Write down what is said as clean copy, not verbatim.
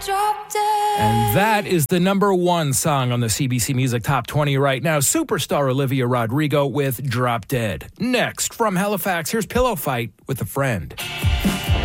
Drop Dead. And that is the number one song on the CBC Music Top 20 right now. Superstar Olivia Rodrigo with Drop Dead. Next, from Halifax, here's Pillow Fight with a Friend.